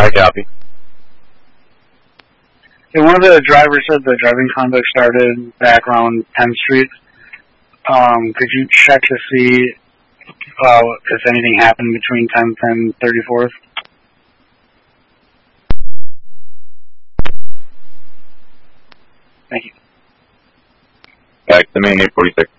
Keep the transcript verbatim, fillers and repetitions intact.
I copy. Okay, one of the drivers said the driving conduct started back around tenth Street. Um, could you check to see uh, if anything happened between tenth and thirty-fourth? Thank you. Back to main eight forty-six.